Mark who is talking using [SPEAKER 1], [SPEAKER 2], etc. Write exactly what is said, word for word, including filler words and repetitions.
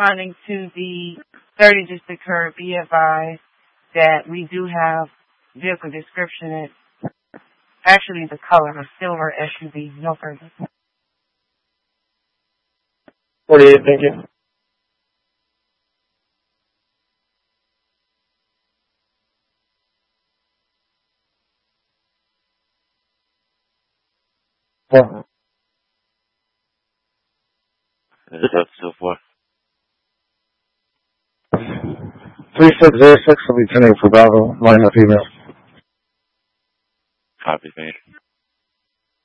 [SPEAKER 1] responding to the third District Court, be advised that we do have vehicle description. It's actually the color, a silver S U V. No further.
[SPEAKER 2] forty-eight, thank you. Yeah.
[SPEAKER 3] Is that so far?
[SPEAKER 2] three six zero six will be turning for Bravo, line up email.
[SPEAKER 3] Copy, mate.